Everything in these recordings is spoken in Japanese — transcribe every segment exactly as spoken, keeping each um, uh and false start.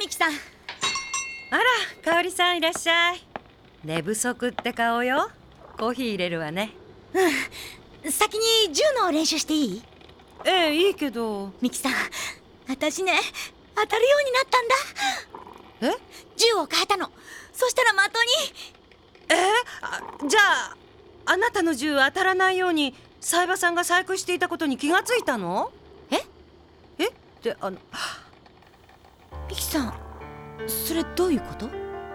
ミキさん。 あら、香織さんいらっしゃい。寝不足って顔よ。コーヒー入れるわね。 うん。先に銃の練習していい？ ええ、いいけど。 ミキさん、私ね、当たるようになったんだ。 え？ 銃を変えたの。そしたら的に。 えあじゃああなたの銃当たらないように冴羽さんが細工していたことに気がついたの？ え？ えってあのミキさん、それどういうこと？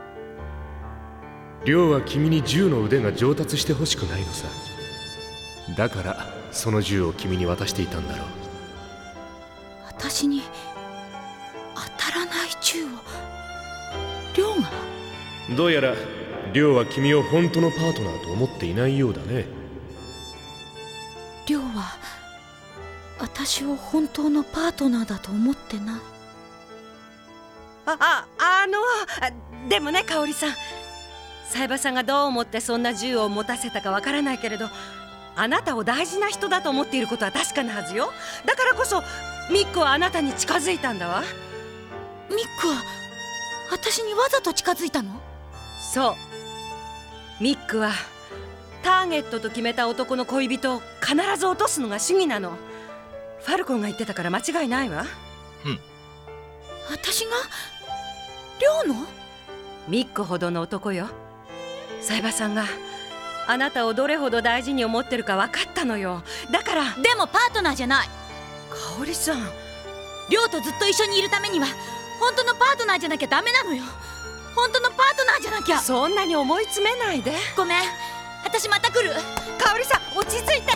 亮は君に銃の腕が上達してほしくないのさ。だからその銃を君に渡していたんだろう。 私に当たらない銃を亮が？ どうやら亮は君を本当のパートナーと思っていないようだね。 亮は私を本当のパートナーだと思ってない。 あああのでもね、香織さん、冴羽さんがどう思ってそんな銃を持たせたかわからないけれど、あなたを大事な人だと思っていることは確かなはずよ。だからこそミックはあなたに近づいたんだわ。 ミックは私にわざと近づいたの？ そう、ミックはターゲットと決めた男の恋人を必ず落とすのが主義なの。ファルコンが言ってたから間違いないわ。 うん。 私が亮の？ ミックほどの男よ。冴羽さんがあなたをどれほど大事に思ってるか分かったのよ。だから。 でもパートナーじゃない。 香織さん、 亮とずっと一緒にいるためには本当のパートナーじゃなきゃダメなのよ。本当のパートナーじゃなきゃ。 そんなに思い詰めないで。 ごめん、私また来る。 香織さん、落ち着いて。香織さん、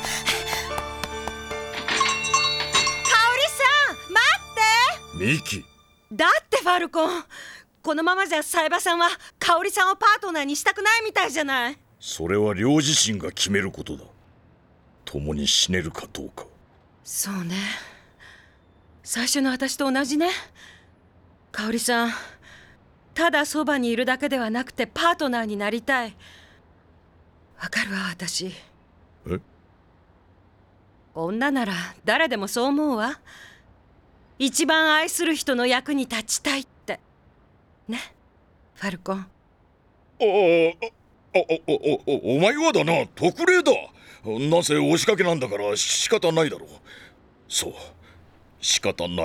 待って。 ミキ。 だってファルコン、このままじゃ冴羽さんは香織さんをパートナーにしたくないみたいじゃない。 それは亮自身が決めることだ。共に死ねるかどうか。 そうね、最初の私と同じね。香織さん、ただそばにいるだけではなくてパートナーになりたい。わかるわ、私。 え？ 女なら誰でもそう思うわ。一番愛する人の役に立ちたいってね、ファルコン。 ああ、あ、お、お、お前はだな、特例だ。なぜ押しかけなんだから仕方ないだろう。そう、仕方ない。